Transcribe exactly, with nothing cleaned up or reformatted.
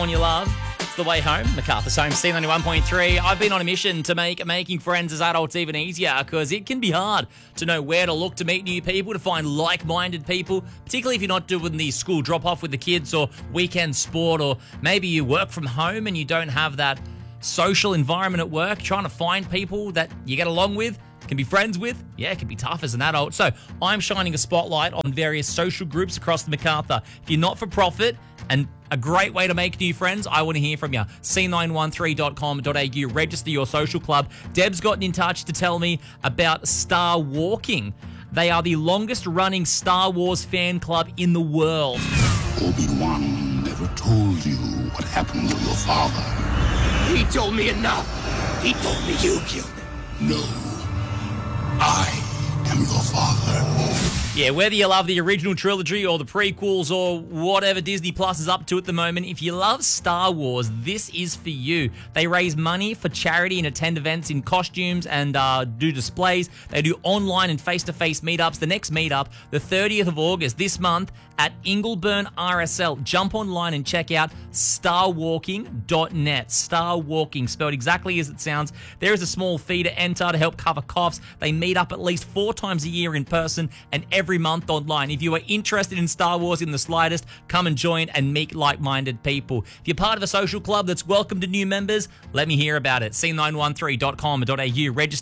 On your love. It's the way home. MacArthur's Home, C ninety-one point three. I've been on a mission to make making friends as adults even easier because it can be hard to know where to look to meet new people, to find like-minded people, particularly if you're not doing the school drop-off with the kids or weekend sport, or maybe you work from home and you don't have that social environment at work. Trying to find people that you get along with, can be friends with, yeah, it can be tough as an adult. So I'm shining a spotlight on various social groups across the MacArthur. If you're not for profit and a great way to make new friends, I want to hear from you. C nine one three dot com dot a u. Register your social club. Deb's gotten in touch to tell me about Star Walking. They are the longest running Star Wars fan club in the world. Obi-Wan never told you what happened to your father. He told me enough. He told me you killed him. No. I am your father. Yeah, whether you love the original trilogy or the prequels or whatever Disney Plus is up to at the moment, if you love Star Wars, this is for you. They raise money for charity and attend events in costumes and uh, do displays. They do online and face-to-face meetups. The next meetup, the thirtieth of August, this month at Ingleburn R S L. Jump online and check out star walking dot net. Star Walking, spelled exactly as it sounds. There is a small fee to enter to help cover costs. They meet up at least four times a year in person and every month online. If you are interested in Star Wars in the slightest, come and join and meet like-minded people. If you're part of a social club that's welcome to new members, let me hear about it. C nine one three dot com dot a u. Register